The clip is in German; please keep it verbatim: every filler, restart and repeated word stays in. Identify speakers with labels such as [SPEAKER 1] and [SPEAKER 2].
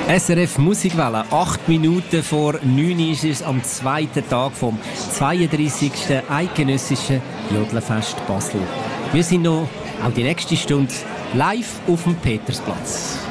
[SPEAKER 1] S R F Musikwelle, acht Minuten vor neun ist es am zweiten Tag vom zweiunddreissigsten Eidgenössischen Jodlerfest Basel. Wir sind noch auch die nächste Stunde live auf dem Petersplatz.